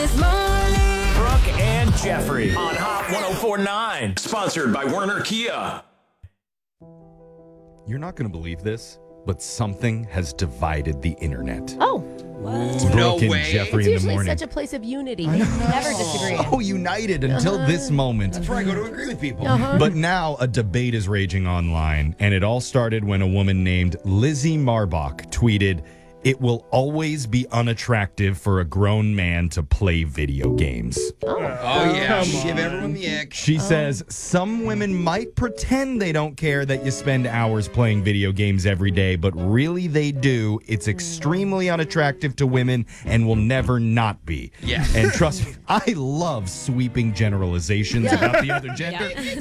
Brooke and Jeffrey on Hot 104.9. Sponsored by Werner Kia. You're not going to believe this, but something has divided the internet. Oh, It's Brooke and Jeffrey it's in the usually morning. such a place of unity. They never disagree. So united until this moment. That's where I go to agree with people. But now a debate is raging online, and it all started when a woman named Lizzie Marbach tweeted, "It will always be unattractive for a grown man to play video games." Oh, yeah. Give everyone the ick. She says, "Some women might pretend they don't care that you spend hours playing video games every day, but really they do. It's extremely unattractive to women and will never not be." Yeah. And trust me, I love sweeping generalizations about the other gender.